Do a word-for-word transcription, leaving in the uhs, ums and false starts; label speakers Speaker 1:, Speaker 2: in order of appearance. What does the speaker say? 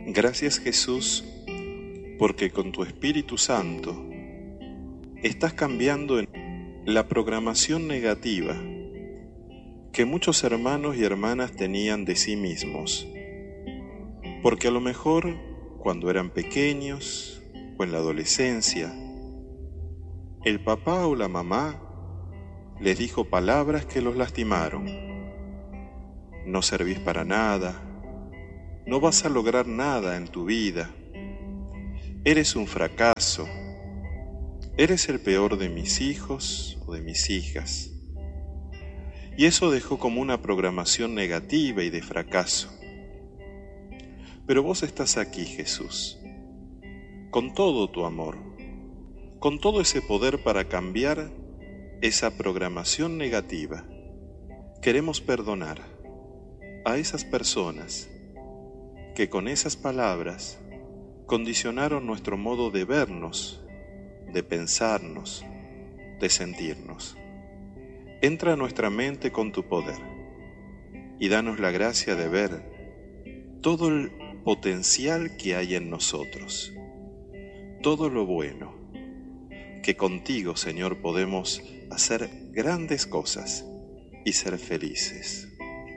Speaker 1: Gracias, Jesús, porque con tu Espíritu Santo estás cambiando la programación negativa que muchos hermanos y hermanas tenían de sí mismos. Porque a lo mejor cuando eran pequeños o en la adolescencia, el papá o la mamá les dijo palabras que los lastimaron. No servís para nada, no vas a lograr nada en tu vida, eres un fracaso, eres el peor de mis hijos o de mis hijas. Y eso dejó como una programación negativa y de fracaso. Pero vos estás aquí, Jesús, con todo tu amor, con todo ese poder para cambiar esa programación negativa. Queremos perdonar a esas personas que con esas palabras condicionaron nuestro modo de vernos, de pensarnos, de sentirnos. Entra a nuestra mente con tu poder y danos la gracia de ver todo el potencial que hay en nosotros, todo lo bueno, que contigo, Señor, podemos hacer grandes cosas y ser felices.